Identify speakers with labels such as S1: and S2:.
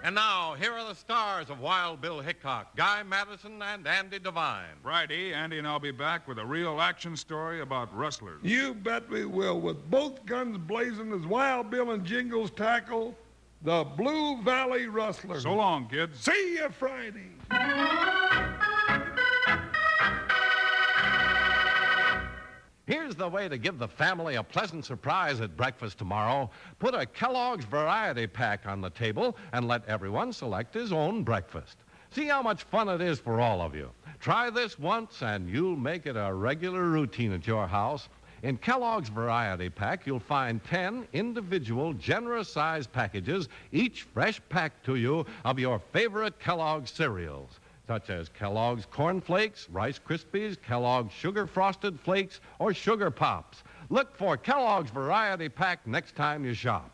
S1: And now, here are the stars of Wild Bill Hickok, Guy Madison, and Andy Devine.
S2: Friday, Andy and I'll be back with a real action story about rustlers.
S3: You bet we will, with both guns blazing as Wild Bill and Jingles tackle the Blue Valley Rustlers.
S2: So long, kids.
S3: See you Friday.
S1: Here's the way to give the family a pleasant surprise at breakfast tomorrow. Put a Kellogg's Variety Pack on the table and let everyone select his own breakfast. See how much fun it is for all of you. Try this once and you'll make it a regular routine at your house. In Kellogg's Variety Pack, you'll find 10 individual, generous-sized packages, each fresh packed to you of your favorite Kellogg's cereals, such as Kellogg's Corn Flakes, Rice Krispies, Kellogg's Sugar Frosted Flakes, or Sugar Pops. Look for Kellogg's Variety Pack next time you shop.